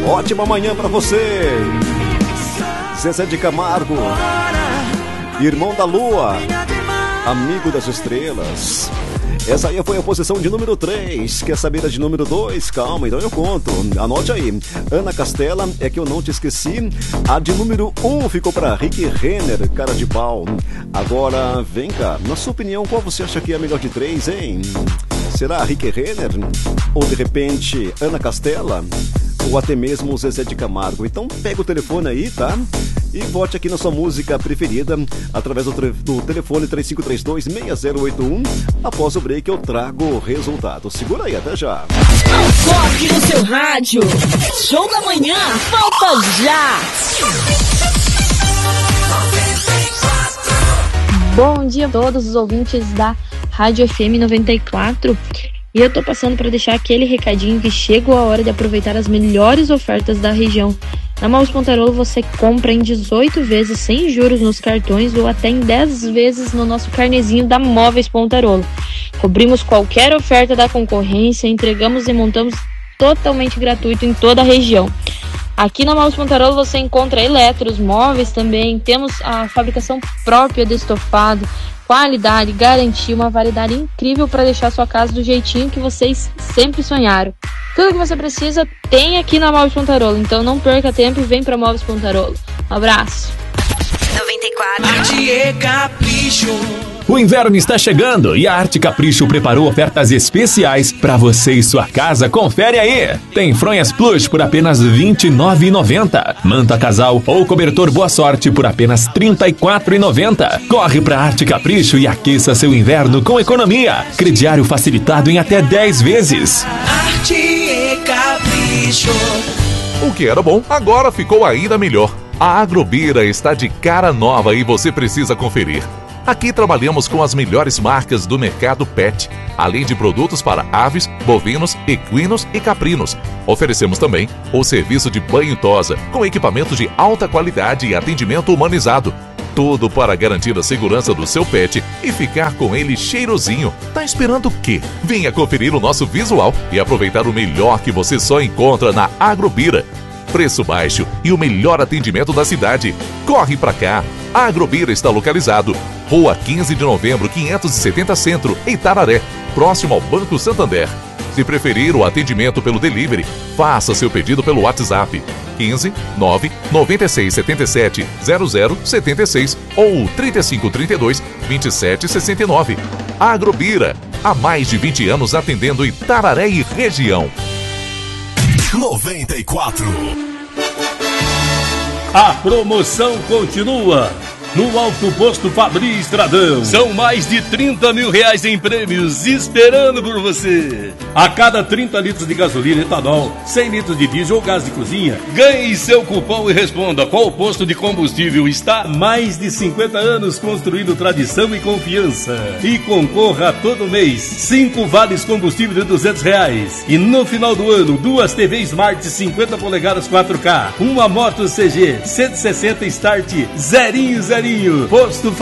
Ótima manhã pra você. Zezé de Camargo, Irmão da Lua, Amigo das Estrelas. Essa aí foi a posição de número 3. Quer saber a de número 2? Calma, então eu conto. Anote aí. Ana Castela, É Que Eu Não Te Esqueci. A de número 1 ficou para Rick Renner, Cara de Pau. Agora, vem cá. Na sua opinião, qual você acha que é a melhor de 3, hein? Será Rick Renner? Ou de repente Ana Castela? Ou até mesmo Zezé de Camargo? Então pega o telefone aí, tá? E vote aqui na sua música preferida através do telefone 3532-6081. Após o break eu trago o resultado. Segura aí, até já. Toque no seu rádio. Show da manhã, volta já. Bom dia a todos os ouvintes da Rádio FM 94. E eu tô passando para deixar aquele recadinho que chegou a hora de aproveitar as melhores ofertas da região. Na Móveis Pontarolo você compra em 18 vezes sem juros nos cartões ou até em 10 vezes no nosso carnezinho da Móveis Pontarolo. Cobrimos qualquer oferta da concorrência, entregamos e montamos totalmente gratuito em toda a região. Aqui na Móveis Pontarolo você encontra eletros, móveis também, temos a fabricação própria de estofado, qualidade, garantia, uma variedade incrível para deixar sua casa do jeitinho que vocês sempre sonharam. Tudo que você precisa tem aqui na Móveis Pontarolo, então não perca tempo e vem para Móveis Pontarolo. Um abraço. 94. Arte é capricho. O inverno está chegando e a Arte Capricho preparou ofertas especiais para você e sua casa. Confere aí! Tem fronhas plush por apenas R$ 29,90. Manta casal ou cobertor Boa Sorte por apenas R$ 34,90. Corre para Arte Capricho e aqueça seu inverno com economia. Crediário facilitado em até 10 vezes. Arte é capricho. O que era bom, agora ficou ainda melhor. A Agrobira está de cara nova e você precisa conferir. Aqui trabalhamos com as melhores marcas do mercado pet, além de produtos para aves, bovinos, equinos e caprinos. Oferecemos também o serviço de banho tosa, com equipamentos de alta qualidade e atendimento humanizado. Tudo para garantir a segurança do seu pet e ficar com ele cheirosinho. Tá esperando o quê? Venha conferir o nosso visual e aproveitar o melhor que você só encontra na Agrobira. Preço baixo e o melhor atendimento da cidade. Corre pra cá! A Agrobira está localizado Rua 15 de Novembro, 570 Centro, em Itararé, próximo ao Banco Santander. Se preferir o atendimento pelo delivery, faça seu pedido pelo WhatsApp 15 9 96 77 00 76 ou 35 32 27 69. A Agrobira, há mais de 20 anos atendendo Itararé e região. 94. A promoção continua no Alto Posto Fabri Estradão. São mais de R$30 mil em prêmios esperando por você. A cada 30 litros de gasolina, etanol, 100 litros de diesel ou gás de cozinha, ganhe seu cupom e responda qual posto de combustível está há mais de 50 anos construindo tradição e confiança. E concorra todo mês 5 vales combustível de R$200. E no final do ano, 2 TV Smart 50 polegadas 4K, uma moto CG 160 Start 0. Posto